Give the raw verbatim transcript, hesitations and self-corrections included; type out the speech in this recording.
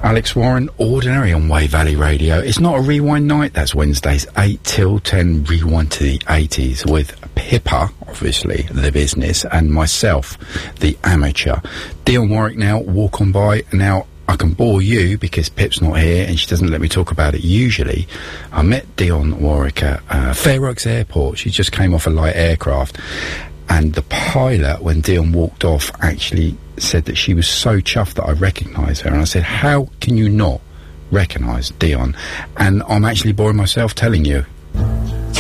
Alex Warren, Ordinary on Way Valley Radio. It's not a rewind night. That's Wednesdays, eight till ten, rewind to the eighties with Pippa, obviously, the business, and myself, the amateur. Dionne Warwick now, Walk On By. Now, I can bore you because Pip's not here and she doesn't let me talk about it usually. I met Dionne Warwick at uh, Fair Oaks Airport. She just came off a light aircraft. And the pilot, when Dionne walked off, actually said that she was so chuffed that I recognised her. And I said, how can you not recognise Dionne? And I'm actually boring myself telling you